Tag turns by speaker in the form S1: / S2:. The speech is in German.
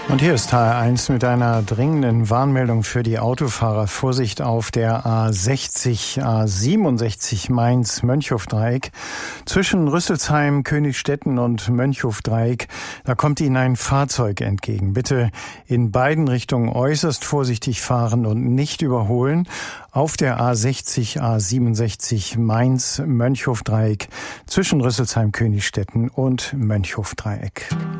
S1: Und hier ist HR1 mit einer dringenden Warnmeldung für die Autofahrer. Vorsicht auf der A60, A67 Mainz-Mönchhofdreieck. Zwischen Rüsselsheim, Königstetten und Mönchhofdreieck, da kommt Ihnen ein Fahrzeug entgegen. Bitte in beiden Richtungen äußerst vorsichtig fahren und nicht überholen. Auf der A60, A67 Mainz-Mönchhofdreieck zwischen Rüsselsheim, Königstetten und Mönchhofdreieck.